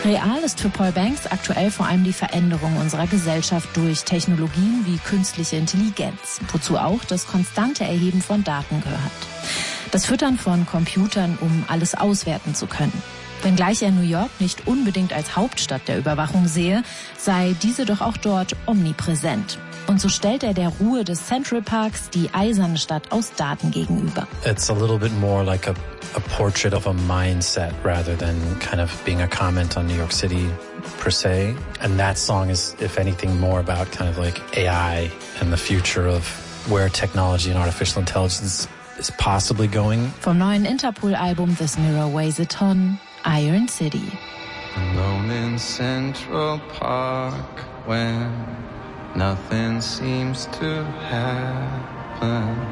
Real ist für Paul Banks aktuell vor allem die Veränderung unserer Gesellschaft durch Technologien wie künstliche Intelligenz, wozu auch das konstante Erheben von Daten gehört. Das Füttern von Computern, um alles auswerten zu können. Wenngleich er New York nicht unbedingt als Hauptstadt der Überwachung sehe, sei diese doch auch dort omnipräsent. Und so stellt er der Ruhe des Central Parks die eiserne Stadt aus Daten gegenüber. It's a little bit more like a portrait of a mindset rather than kind of being a comment on New York City per se. And that song is, if anything, more about kind of like AI and the future of where technology and artificial intelligence is possibly going. Vom neuen Interpol-Album This Mirror Weighs a Ton, Iron City. Alone in Central Park when nothing seems to happen.